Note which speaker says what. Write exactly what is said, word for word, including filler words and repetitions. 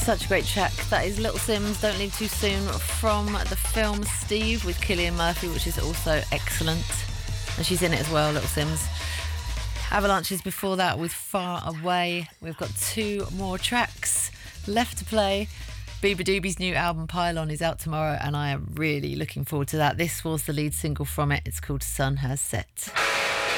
Speaker 1: Such a great track. That is Little Simz, Don't Leave Too Soon, from the film Steve with Cillian Murphy, which is also excellent. And she's in it as well, Little Simz. Avalanches before that with Far Away. We've got two more tracks left to play. Beabadoobie's new album Pylon is out tomorrow, and I am really looking forward to that. This was the lead single from it. It's called Sun Has Set.